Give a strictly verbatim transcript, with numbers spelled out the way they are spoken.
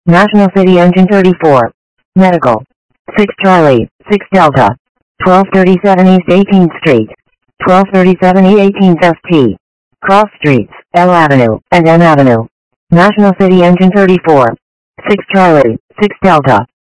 National City Engine thirty-four. Medical. six Charlie, six Delta. twelve thirty-seven East eighteenth Street. twelve thirty-seven E eighteenth F T. Cross Streets, L Avenue, and M Avenue. National City Engine thirty-four. six Charlie, six Delta.